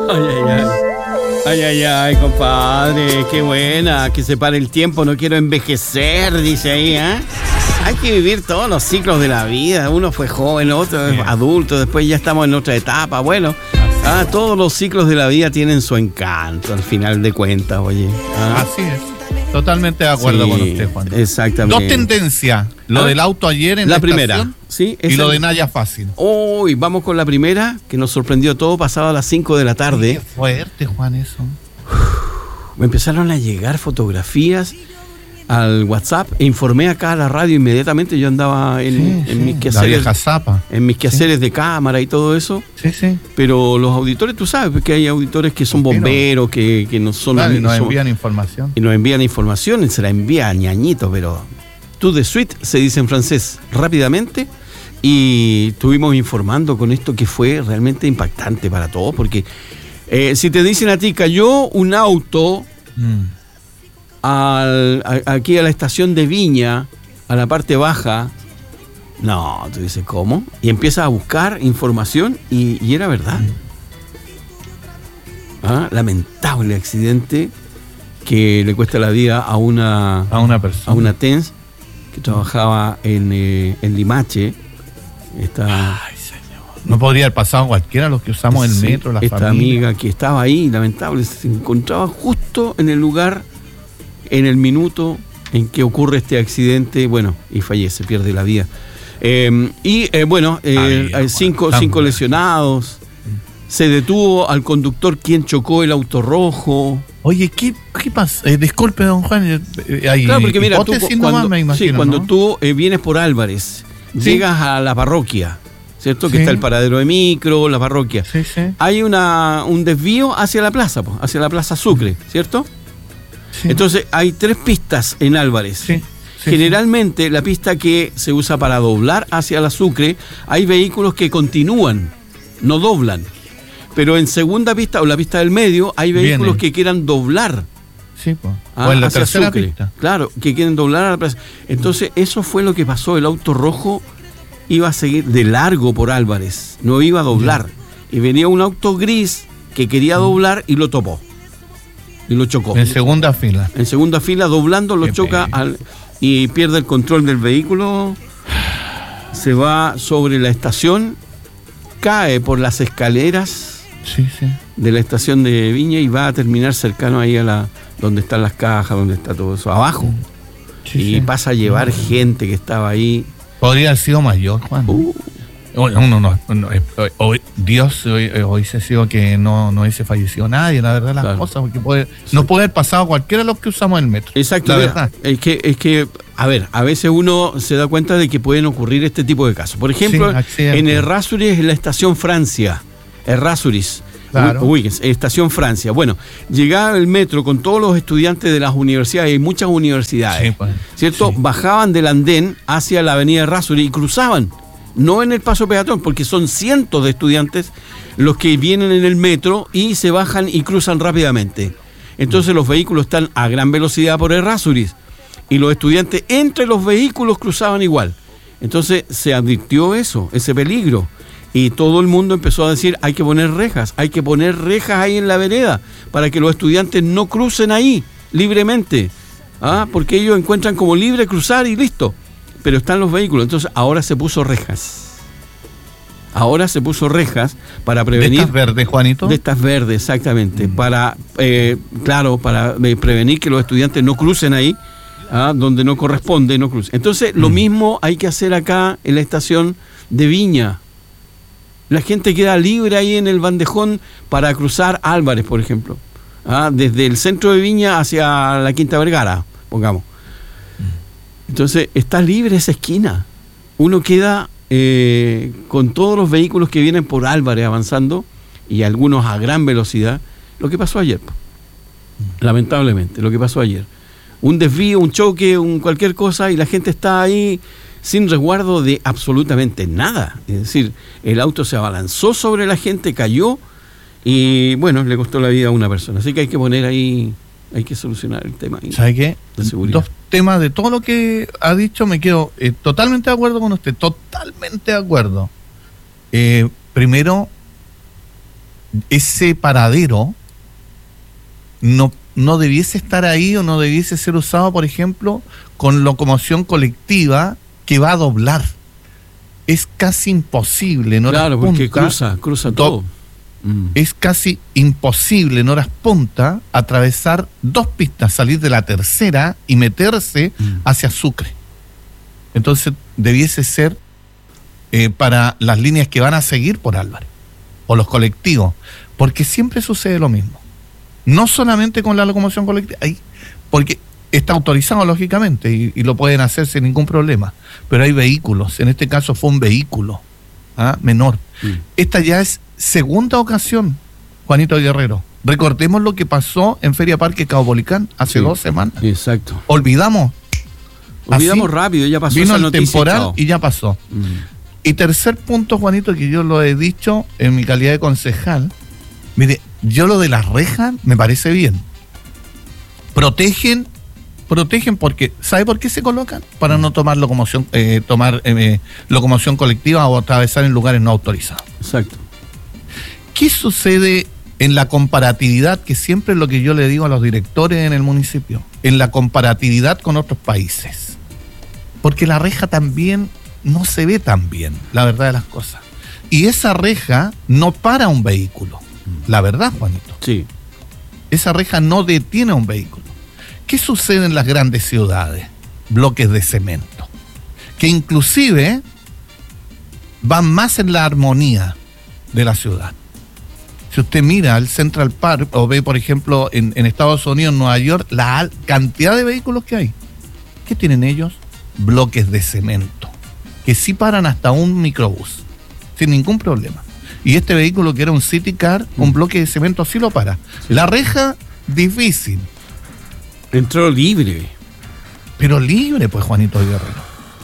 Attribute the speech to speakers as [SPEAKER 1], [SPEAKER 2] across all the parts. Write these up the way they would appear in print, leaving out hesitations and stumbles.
[SPEAKER 1] Ay, ay, ay. Ay, ay, ay, compadre, qué buena, que se pare el tiempo, no quiero envejecer, dice ahí, ¿eh? Hay que vivir todos los ciclos de la vida, uno fue joven, otro es adulto, después ya estamos en otra etapa, bueno, todos los ciclos de la vida tienen su encanto al final de cuentas, oye.
[SPEAKER 2] Así es, totalmente de acuerdo con usted, Juan.
[SPEAKER 1] Exactamente.
[SPEAKER 2] Dos tendencias, lo del auto ayer en la
[SPEAKER 1] primera,
[SPEAKER 2] estación,
[SPEAKER 1] sí,
[SPEAKER 2] y lo de Naya Fácil.
[SPEAKER 1] Uy, vamos con la primera, que nos sorprendió todo, pasado a las 5 de la tarde.
[SPEAKER 2] Qué fuerte, Juan, eso.
[SPEAKER 1] Me empezaron a llegar fotografías al WhatsApp e informé acá a la radio inmediatamente. Yo andaba en mis quehaceres, en mis quehaceres de cámara y todo eso.
[SPEAKER 2] Sí, sí.
[SPEAKER 1] Pero los auditores, tú sabes que hay auditores que son bomberos, que no son...
[SPEAKER 2] Claro, y nos envían información.
[SPEAKER 1] Y nos envían información, se la envía ñañito, pero tout de suite se dice en francés rápidamente. Y estuvimos informando con esto que fue realmente impactante para todos, porque si te dicen a ti, cayó un auto aquí a la estación de Viña, a la parte baja, no, tú dices, ¿cómo? Y empiezas a buscar información y era verdad. Lamentable accidente que le cuesta la vida a una
[SPEAKER 2] persona,
[SPEAKER 1] a una TENS que trabajaba en Limache.
[SPEAKER 2] Ay, señor. No podría haber pasado cualquiera los que usamos el metro, la
[SPEAKER 1] esta
[SPEAKER 2] familia.
[SPEAKER 1] Amiga que estaba ahí, lamentable, se encontraba justo en el lugar, en el minuto en que ocurre este accidente, bueno, y fallece, pierde la vida. Hay cinco lesionados. Se detuvo al conductor quien chocó el auto rojo.
[SPEAKER 2] Oye, ¿qué pasa? Disculpe, don Juan.
[SPEAKER 1] Claro, porque mira, cuando
[SPEAKER 2] ¿no?
[SPEAKER 1] tú vienes por Álvarez, llegas a la parroquia, ¿cierto? Que está el paradero de micro, la parroquia.
[SPEAKER 2] Sí, sí.
[SPEAKER 1] Hay un desvío hacia la plaza, hacia la Plaza Sucre, ¿cierto? Sí. Entonces hay 3 pistas en Álvarez. Sí. Generalmente la pista que se usa para doblar hacia la Sucre, hay vehículos que continúan, no doblan. Pero en segunda pista o la pista del medio hay vehículos que quieran doblar.
[SPEAKER 2] Sí, pues. O en la tercera pista.
[SPEAKER 1] Claro, que quieren doblar a la plaza. Entonces eso fue lo que pasó. El auto rojo iba a seguir de largo por Álvarez, no iba a doblar. Y venía un auto gris que quería doblar y lo topó. Y lo chocó.
[SPEAKER 2] En segunda fila.
[SPEAKER 1] En segunda fila, doblando, lo choca y pierde el control del vehículo. Se va sobre la estación, cae por las escaleras de la estación de Viña y va a terminar cercano ahí a donde están las cajas, donde está todo eso, abajo. Pasa a llevar gente que estaba ahí.
[SPEAKER 2] Podría haber sido mayor, Juan. Dios hoy se sido que no hubiese fallecido nadie, la verdad, las cosas, porque no puede haber pasado cualquiera de los que usamos el metro.
[SPEAKER 1] Exacto,
[SPEAKER 2] la verdad.
[SPEAKER 1] Es que, a ver, a veces uno se da cuenta de que pueden ocurrir este tipo de casos. Por ejemplo, en Errázuriz, en la estación Francia, Errázuriz, estación Francia. Bueno, llegaba el metro con todos los estudiantes de las universidades, hay muchas universidades, ¿cierto? Bajaban del andén hacia la avenida Errázuriz y cruzaban. No en el paso peatón, porque son cientos de estudiantes los que vienen en el metro y se bajan y cruzan rápidamente. Entonces los vehículos están a gran velocidad por Errázuriz y los estudiantes entre los vehículos cruzaban igual. Entonces se advirtió ese peligro. Y todo el mundo empezó a decir, hay que poner rejas ahí en la vereda para que los estudiantes no crucen ahí libremente. Porque ellos encuentran como libre cruzar y listo. Pero están los vehículos, entonces ahora se puso rejas. Para prevenir...
[SPEAKER 2] ¿De estas verdes, Juanito?
[SPEAKER 1] De estas verdes, exactamente. Para prevenir que los estudiantes no crucen ahí, donde no corresponde, no crucen. Entonces, lo mismo hay que hacer acá en la estación de Viña. La gente queda libre ahí en el bandejón para cruzar Álvarez, por ejemplo. Desde el centro de Viña hacia la Quinta Vergara, pongamos. Entonces está libre esa esquina. Uno queda con todos los vehículos que vienen por Álvarez avanzando y algunos a gran velocidad. Lo que pasó ayer, lamentablemente, lo que pasó ayer. Un desvío, un choque, cualquier cosa y la gente está ahí sin resguardo de absolutamente nada. Es decir, el auto se abalanzó sobre la gente, cayó y bueno, le costó la vida a una persona. Así que hay que poner ahí... Hay que solucionar el tema.
[SPEAKER 2] ¿Sabe qué? De seguridad. 2 temas de todo lo que ha dicho, me quedo totalmente de acuerdo con usted. Totalmente de acuerdo. Primero, ese paradero no debiese estar ahí o no debiese ser usado, por ejemplo, con locomoción colectiva que va a doblar. Es casi imposible en horas punta.
[SPEAKER 1] Claro, porque cruza todo.
[SPEAKER 2] Es casi imposible en horas punta atravesar 2 pistas, salir de la tercera y meterse hacia Sucre. Entonces debiese ser para las líneas que van a seguir por Álvarez o los colectivos, porque siempre sucede lo mismo. No solamente con la locomoción colectiva, porque está autorizado lógicamente y lo pueden hacer sin ningún problema, pero hay vehículos, en este caso fue un vehículo menor. Esta ya es segunda ocasión, Juanito Guerrero. Recordemos lo que pasó en Feria Parque Caupolicán hace 2 semanas.
[SPEAKER 1] Exacto.
[SPEAKER 2] Olvidamos
[SPEAKER 1] rápido, ya pasó.
[SPEAKER 2] Vino el temporal y ya pasó. Y tercer punto, Juanito, que yo lo he dicho en mi calidad de concejal. Mire, yo lo de las rejas me parece bien. Protegen porque, ¿sabe por qué se colocan? Para no tomar locomoción colectiva o atravesar en lugares no autorizados.
[SPEAKER 1] Exacto.
[SPEAKER 2] ¿Qué sucede en la comparatividad, que siempre es lo que yo le digo a los directores en el municipio, en la comparatividad con otros países? Porque la reja también no se ve tan bien, la verdad de las cosas. Y esa reja no para un vehículo. La verdad, Juanito.
[SPEAKER 1] Sí.
[SPEAKER 2] Esa reja no detiene a un vehículo. ¿Qué sucede en las grandes ciudades? Bloques de cemento, que inclusive van más en la armonía de la ciudad. Si usted mira el Central Park o ve, por ejemplo, en Estados Unidos, en Nueva York, la cantidad de vehículos que hay. ¿Qué tienen ellos? Bloques de cemento, que sí paran hasta un microbús, sin ningún problema. Y este vehículo, que era un City Car, un bloque de cemento, sí lo para. La reja, difícil.
[SPEAKER 1] Entró libre.
[SPEAKER 2] Pero libre, pues, Juanito Guerrero.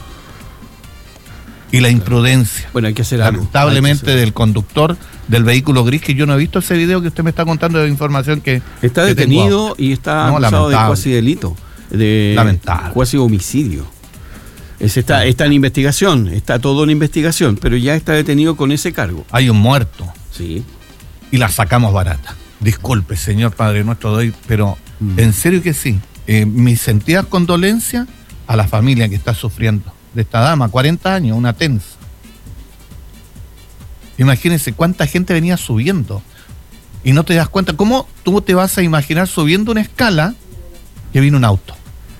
[SPEAKER 2] Y la imprudencia.
[SPEAKER 1] Bueno, hay que hacer algo.
[SPEAKER 2] Lamentablemente del conductor del vehículo gris, que yo no he visto ese video que usted me está contando de información que...
[SPEAKER 1] Está detenido y está acusado de cuasi delito.
[SPEAKER 2] Lamentable.
[SPEAKER 1] Cuasi homicidio. Está en investigación, está todo en investigación, pero ya está detenido con ese cargo.
[SPEAKER 2] Hay un muerto.
[SPEAKER 1] Sí.
[SPEAKER 2] Y la sacamos barata. Disculpe, señor Padre Nuestro, pero en serio que sí. Mis sentidas condolencias a la familia que está sufriendo de esta dama, 40 años, una tensa. Imagínense cuánta gente venía subiendo y no te das cuenta. ¿Cómo tú te vas a imaginar subiendo una escala que viene un auto?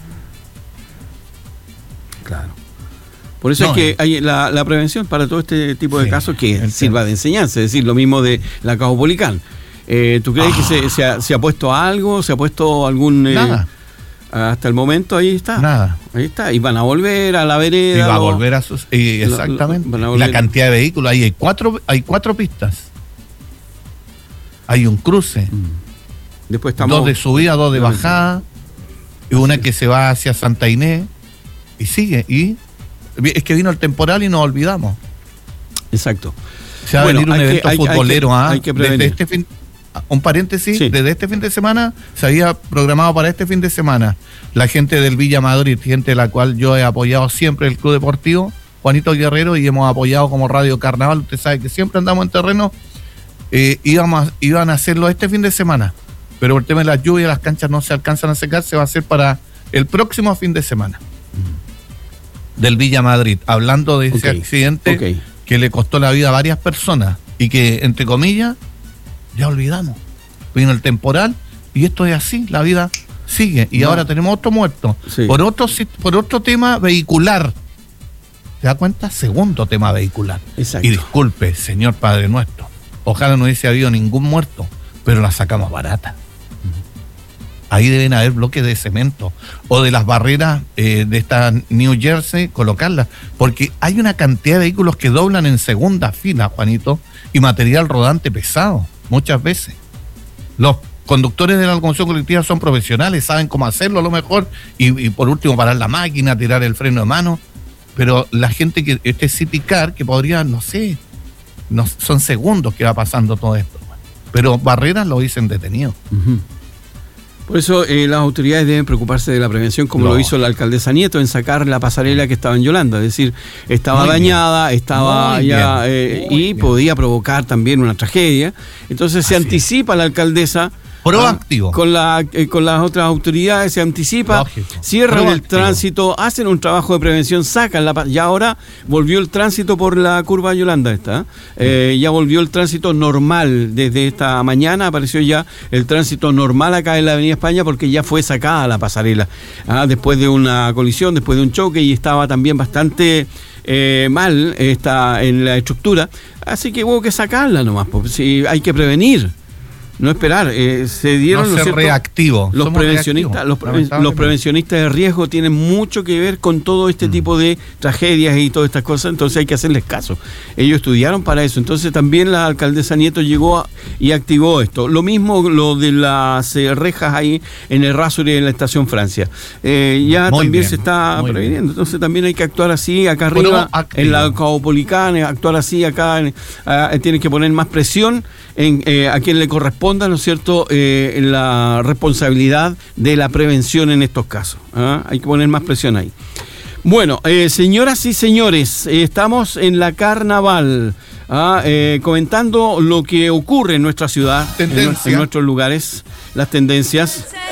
[SPEAKER 1] Claro. Por eso es que hay la prevención para todo este tipo de casos que sirva de enseñanza. Es decir, lo mismo de la Caupolicán. ¿Tú crees que se ha puesto algo? ¿Se ha puesto algún...?
[SPEAKER 2] Nada.
[SPEAKER 1] Hasta el momento ahí está.
[SPEAKER 2] Nada.
[SPEAKER 1] Ahí está. Y van a volver a la vereda.
[SPEAKER 2] Y va a volver a sus... exactamente. La cantidad de vehículos. Ahí hay cuatro pistas. Hay un cruce.
[SPEAKER 1] Después estamos...
[SPEAKER 2] 2 de subida, 2 de bajada. Y una que se va hacia Santa Inés. Y sigue. Y es que vino el temporal y nos olvidamos.
[SPEAKER 1] Exacto.
[SPEAKER 2] Se va a venir un evento futbolero.
[SPEAKER 1] Hay que prevenir.
[SPEAKER 2] Desde este fin... Un paréntesis, desde este fin de semana, se había programado para este fin de semana la gente del Villa Madrid, gente de la cual yo he apoyado siempre, el Club Deportivo Juanito Guerrero, y hemos apoyado como Radio Carnaval. Usted sabe que siempre andamos en terreno. Iban a hacerlo este fin de semana, pero por el tema de las lluvias, las canchas no se alcanzan a secar. Se va a hacer para el próximo fin de semana del Villa Madrid, hablando de ese accidente que le costó la vida a varias personas y que, entre comillas, ya olvidamos. Vino el temporal y esto es así, la vida sigue. Y ahora tenemos otro muerto. Sí. Por otro tema vehicular. ¿Se da cuenta? Segundo tema vehicular.
[SPEAKER 1] Exacto.
[SPEAKER 2] Y disculpe, señor Padre Nuestro, ojalá no hubiese habido ningún muerto, pero la sacamos barata. Ahí deben haber bloques de cemento o de las barreras de esta New Jersey, colocarlas, porque hay una cantidad de vehículos que doblan en segunda fila, Juanito, y material rodante pesado. Muchas veces los conductores de la locomoción colectiva son profesionales, saben cómo hacerlo a lo mejor, y por último parar la máquina, tirar el freno de mano, pero la gente que este City Car, que podría, no son segundos que va pasando todo esto, pero barreras lo dicen detenido.
[SPEAKER 1] Por eso las autoridades deben preocuparse de la prevención, como lo hizo la alcaldesa Nieto en sacar la pasarela que estaba en Yolanda. Es decir, estaba dañada, estaba ya y podía provocar también una tragedia. Entonces se anticipa la alcaldesa.
[SPEAKER 2] Proactivo.
[SPEAKER 1] Con las otras autoridades se anticipa, cierran el tránsito, hacen un trabajo de prevención, sacan y ahora volvió el tránsito por la curva Yolanda ya volvió el tránsito normal. Desde esta mañana apareció ya el tránsito normal acá en la Avenida España, porque ya fue sacada la pasarela después de una colisión, después de un choque, y estaba también bastante mal en la estructura, así que hubo que sacarla nomás, porque si hay que prevenir. No esperar, se dieron
[SPEAKER 2] no ser reactivo.
[SPEAKER 1] Los prevencionistas de riesgo tienen mucho que ver con todo este tipo de tragedias y todas estas cosas, entonces hay que hacerles caso. Ellos estudiaron para eso, entonces también la alcaldesa Nieto llegó y activó esto. Lo mismo lo de las rejas ahí en el Rasuri en la estación Francia. Ya muy también bien, se está previniendo, entonces también hay que actuar así acá arriba, en la Caupolicana, actuar así acá, tienen que poner más presión a quien le corresponda, ¿no es cierto?, la responsabilidad de la prevención en estos casos. Hay que poner más presión ahí. Bueno, señoras y señores, estamos en la Carnaval, comentando lo que ocurre en nuestra ciudad, en nuestros lugares, las tendencias.